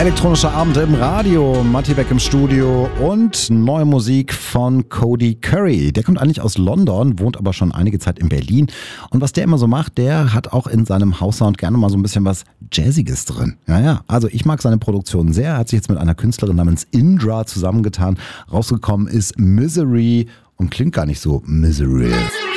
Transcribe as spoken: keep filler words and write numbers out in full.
Elektronischer Abend im Radio, Matti Beck im Studio und neue Musik von Cody Curry. Der kommt eigentlich aus London, wohnt aber schon einige Zeit in Berlin. Und was der immer so macht, der hat auch in seinem House-Sound gerne mal so ein bisschen was Jazziges drin. Ja, ja, also ich mag seine Produktion sehr. Er hat sich jetzt mit einer Künstlerin namens Indra zusammengetan. Rausgekommen ist Misery und klingt gar nicht so misery.